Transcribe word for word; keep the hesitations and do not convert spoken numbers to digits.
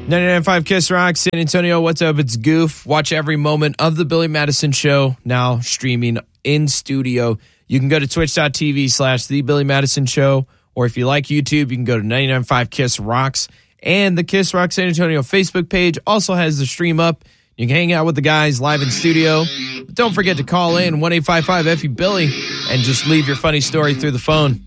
ninety-nine point five Kiss Rock, San Antonio. What's up? It's Goof. Watch every moment of the Billy Madison Show, now streaming in studio. You can go to twitch.tv slash The Billy Madison Show, or if you like YouTube, you can go to ninety-nine point five Kiss Rocks. And the Kiss Rock San Antonio Facebook page also has the stream up. You can hang out with the guys live in studio. But don't forget to call in one eight five five F U Billy and just leave your funny story through the phone.